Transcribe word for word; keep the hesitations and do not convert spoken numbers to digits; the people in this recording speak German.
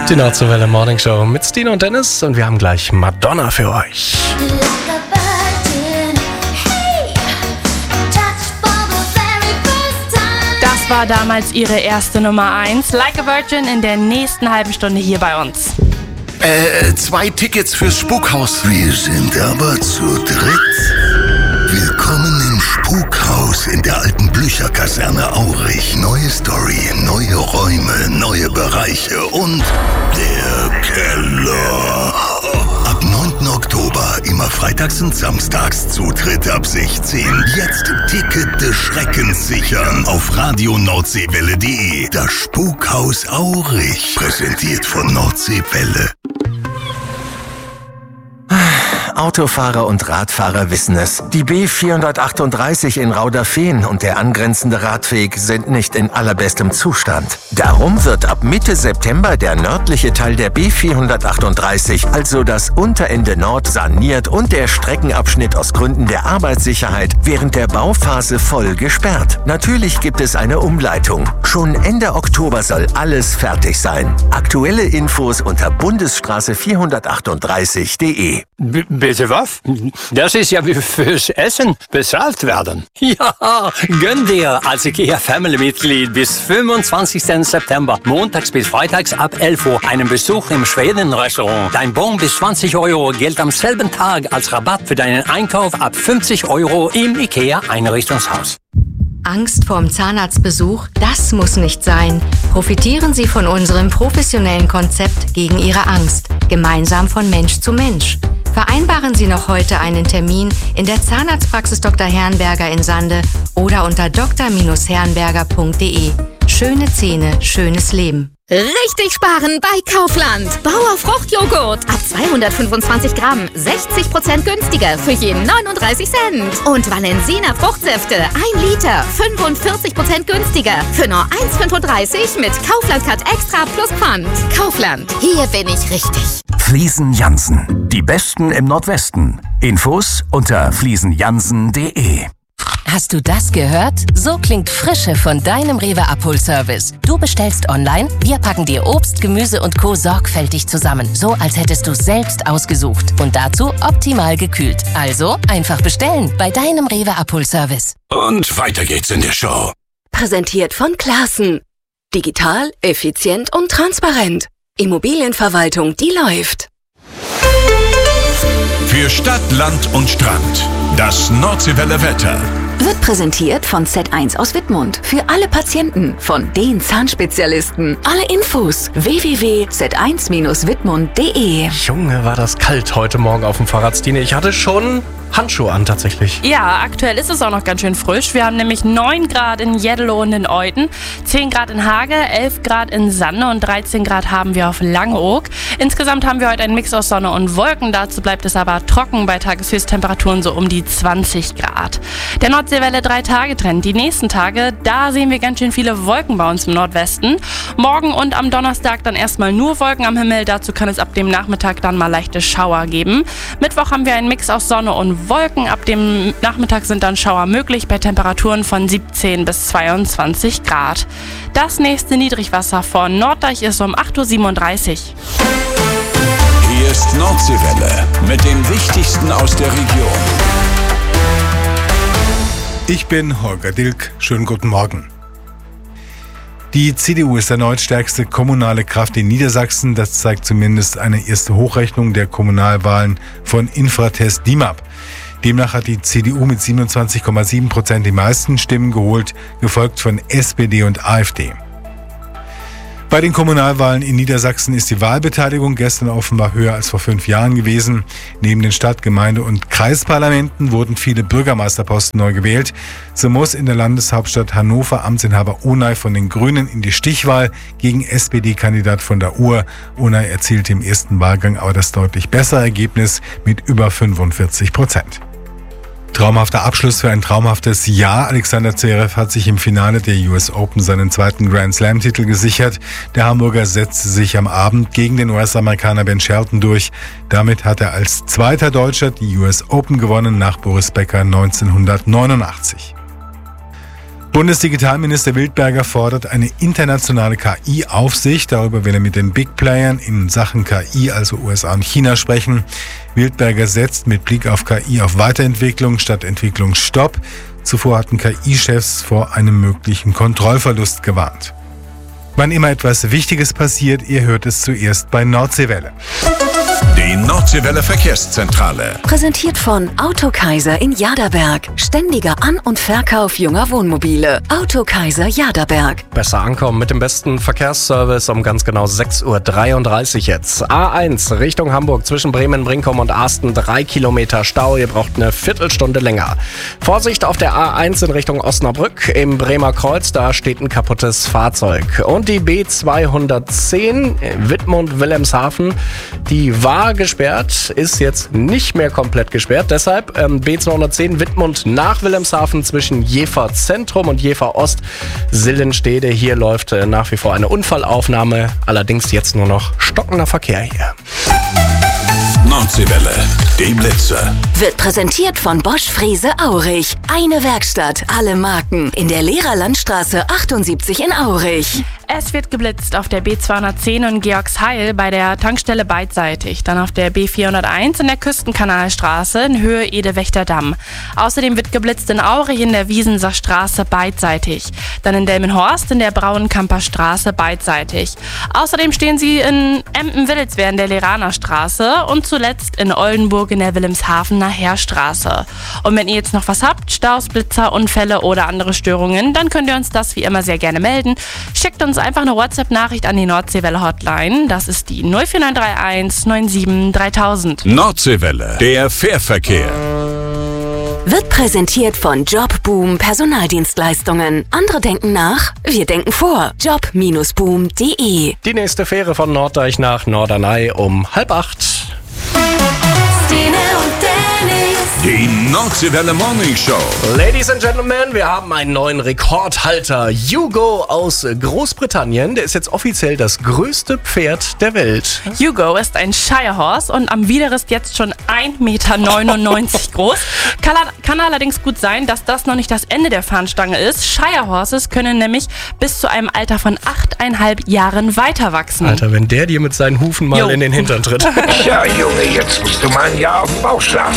Die Nordseewelle Morning Show mit Stine und Dennis und wir haben gleich Madonna für euch. Das war damals ihre erste Nummer eins. Like a Virgin in der nächsten halben Stunde hier bei uns. Äh, zwei Tickets fürs Spukhaus. Wir sind aber zu dritt. Willkommen im Spukhaus in der alten Blücherkaserne Aurich. Neue Story, neue Räume, neue Bereiche und der Keller. Ab neunten Oktober, immer freitags und samstags, Zutritt ab sechzehn. Jetzt Ticket des Schreckens sichern auf radio nordseewelle punkt de. Das Spukhaus Aurich, präsentiert von Nordseewelle. Autofahrer und Radfahrer wissen es. Die B vierhundertachtunddreißig in Rauderfehn und der angrenzende Radweg sind nicht in allerbestem Zustand. Darum wird ab Mitte September der nördliche Teil der B vierhundertachtunddreißig, also das Unterende Nord, saniert und der Streckenabschnitt aus Gründen der Arbeitssicherheit während der Bauphase voll gesperrt. Natürlich gibt es eine Umleitung. Schon Ende Oktober soll alles fertig sein. Aktuelle Infos unter bundesstraße vierhundertachtunddreißig punkt de. B- bitte was? Das ist ja wie fürs Essen bezahlt werden. Ja, gönn dir als IKEA-Family-Mitglied bis fünfundzwanzigsten September, montags bis freitags ab elf Uhr, einen Besuch im Schweden-Restaurant. Dein Bon bis zwanzig Euro gilt am selben Tag als Rabatt für deinen Einkauf ab fünfzig Euro im IKEA-Einrichtungshaus. Angst vorm Zahnarztbesuch? Das muss nicht sein. Profitieren Sie von unserem professionellen Konzept gegen Ihre Angst. Gemeinsam von Mensch zu Mensch. Vereinbaren Sie noch heute einen Termin in der Zahnarztpraxis Doktor Herrenberger in Sande oder unter d r herrenberger punkt de. Schöne Zähne, schönes Leben. Richtig sparen bei Kaufland. Bauer Fruchtjoghurt ab zweihundertfünfundzwanzig Gramm, sechzig Prozent günstiger für jeden neununddreißig Cent. Und Valensina Fruchtsäfte, ein Liter, fünfundvierzig Prozent günstiger für nur eins fünfunddreißig mit Kaufland Cut Extra plus Pfand. Kaufland, hier bin ich richtig. Fliesen Jansen, die Besten im Nordwesten. Infos unter fliesen jansen punkt de. Hast du das gehört? So klingt Frische von deinem Rewe-Abholservice. Du bestellst online, wir packen dir Obst, Gemüse und Co. sorgfältig zusammen. So, als hättest du selbst ausgesucht. Und dazu optimal gekühlt. Also einfach bestellen bei deinem Rewe-Abholservice. Und weiter geht's in der Show. Präsentiert von Classen. Digital, effizient und transparent. Immobilienverwaltung, die läuft. Für Stadt, Land und Strand. Das Nordseewelle Wetter. Wird präsentiert von Z eins aus Wittmund. Für alle Patienten von den Zahnspezialisten. Alle Infos w w w punkt z eins wittmund punkt de. Junge, war das kalt heute Morgen auf dem Fahrrad, Stine. Ich hatte schon Handschuhe an tatsächlich. Ja, aktuell ist es auch noch ganz schön frisch. Wir haben nämlich neun Grad in Jeddelo und in Euten, zehn Grad in Hage, elf Grad in Sande und dreizehn Grad haben wir auf Langeoog. Insgesamt haben wir heute einen Mix aus Sonne und Wolken. Dazu bleibt es aber trocken bei Tageshöchsttemperaturen so um die zwanzig Grad. Der Nordseewelle drei Tage Trend. Die nächsten Tage, da sehen wir ganz schön viele Wolken bei uns im Nordwesten. Morgen und am Donnerstag dann erstmal nur Wolken am Himmel. Dazu kann es ab dem Nachmittag dann mal leichte Schauer geben. Mittwoch haben wir einen Mix aus Sonne und Wolken. Ab dem Nachmittag sind dann Schauer möglich bei Temperaturen von siebzehn bis zweiundzwanzig Grad. Das nächste Niedrigwasser von Norddeich ist um acht Uhr siebenunddreißig. Hier ist Nordseewelle mit dem Wichtigsten aus der Region. Ich bin Holger Dilk. Schönen guten Morgen. Die C D U ist erneut stärkste kommunale Kraft in Niedersachsen. Das zeigt zumindest eine erste Hochrechnung der Kommunalwahlen von Infratest D I M A P. Demnach hat die C D U mit siebenundzwanzig Komma sieben Prozent die meisten Stimmen geholt, gefolgt von S P D und AfD. Bei den Kommunalwahlen in Niedersachsen ist die Wahlbeteiligung gestern offenbar höher als vor fünf Jahren gewesen. Neben den Stadt-, Gemeinde- und Kreisparlamenten wurden viele Bürgermeisterposten neu gewählt. So muss in der Landeshauptstadt Hannover Amtsinhaber Onay von den Grünen in die Stichwahl gegen S P D-Kandidat von der Uhr. Onay erzielte im ersten Wahlgang aber das deutlich bessere Ergebnis mit über fünfundvierzig Prozent. Traumhafter Abschluss für ein traumhaftes Jahr. Alexander Zverev hat sich im Finale der U S Open seinen zweiten Grand Slam-Titel gesichert. Der Hamburger setzte sich am Abend gegen den U S-Amerikaner Ben Shelton durch. Damit hat er als zweiter Deutscher die U S Open gewonnen nach Boris Becker neunzehnhundertneunundachtzig. Bundesdigitalminister Wildberger fordert eine internationale K I-Aufsicht. Darüber will er mit den Big Playern in Sachen K I, also U S A und China, sprechen. Wildberger setzt mit Blick auf K I auf Weiterentwicklung statt Entwicklungsstopp. Zuvor hatten K I-Chefs vor einem möglichen Kontrollverlust gewarnt. Wann immer etwas Wichtiges passiert, ihr hört es zuerst bei Nordseewelle. Die Nordseewelle Verkehrszentrale. Präsentiert von Autokaiser in Jaderberg. Ständiger An- und Verkauf junger Wohnmobile. Autokaiser Jaderberg. Besser ankommen mit dem besten Verkehrsservice um ganz genau sechs Uhr dreiunddreißig jetzt. A eins Richtung Hamburg zwischen Bremen, Brinkum und Asten. Drei Kilometer Stau. Ihr braucht eine Viertelstunde länger. Vorsicht auf der A eins in Richtung Osnabrück. Im Bremer Kreuz, da steht ein kaputtes Fahrzeug. Und die B zweihundertzehn Wittmund-Wilhelmshaven, die war gesperrt, ist jetzt nicht mehr komplett gesperrt. Deshalb ähm, B zweihundertzehn Wittmund nach Wilhelmshaven zwischen Jever Zentrum und Jever Ost Sillenstede. Hier läuft äh, nach wie vor eine Unfallaufnahme. Allerdings jetzt nur noch stockender Verkehr hier. Nordseewelle, die Blitzer. Wird präsentiert von Bosch Frese Aurich. Eine Werkstatt, alle Marken. In der Lehrerlandstraße achtundsiebzig in Aurich. Es wird geblitzt auf der B zweihundertzehn in Georgsheil bei der Tankstelle beidseitig. Dann auf der B vierhunderteins in der Küstenkanalstraße in Höhe Edewächterdamm. Außerdem wird geblitzt in Aurich in der Wiesenser Straße beidseitig. Dann in Delmenhorst in der Brauenkamper Straße beidseitig. Außerdem stehen sie in Emden-Wittelswehr in der Leraner Straße und zuletzt in Oldenburg in der Wilhelmshavener Heerstraße. Und wenn ihr jetzt noch was habt, Staus, Blitzer, Unfälle oder andere Störungen, dann könnt ihr uns das wie immer sehr gerne melden. Schickt uns einfach eine WhatsApp-Nachricht an die Nordseewelle-Hotline. Das ist die null vier neun drei eins neun sieben dreitausend. Nordseewelle, der Fährverkehr. Wird präsentiert von Jobboom Personaldienstleistungen. Andere denken nach, wir denken vor. job Bindestrich boom Punkt de. Die nächste Fähre von Norddeich nach Norderney um halb acht. Die Nordseewelle Morning Show. Ladies and Gentlemen, wir haben einen neuen Rekordhalter. Hugo aus Großbritannien. Der ist jetzt offiziell das größte Pferd der Welt. Hugo ist ein Shire Horse und am Widerrist jetzt schon ein Meter neunundneunzig groß. Kann, kann allerdings gut sein, dass das noch nicht das Ende der Fahnenstange ist. Shire Horses können nämlich bis zu einem Alter von achteinhalb Jahren weiter wachsen. Alter, wenn der dir mit seinen Hufen mal Jo. in den Hintern tritt. Ja, Junge, jetzt musst du mal ein Jahr auf dem Bauch schlafen.